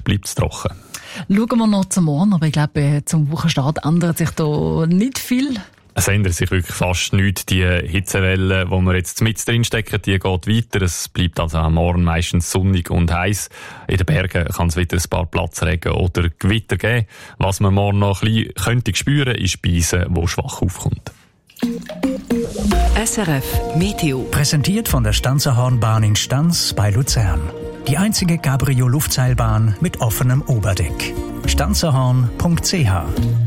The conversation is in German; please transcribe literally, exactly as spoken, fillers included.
bleibt es trocken. Schauen wir noch zum Morgen, aber ich glaube, zum Wochenstart ändert sich da nicht viel. Es ändert sich wirklich fast nichts. Die Hitzewelle, die wir jetzt mit drin stecken, die geht weiter. Es bleibt also am Morgen meistens sonnig und heiß. In den Bergen kann es wieder ein paar Platzregen oder Gewitter geben. Was man morgen noch ein bisschen könnte spüren, ist Speise, die schwach aufkommt. S R F Meteo. Präsentiert von der Stanzerhornbahn in Stanz bei Luzern. Die einzige Cabrio-Luftseilbahn mit offenem Oberdeck. stanzerhorn punkt c h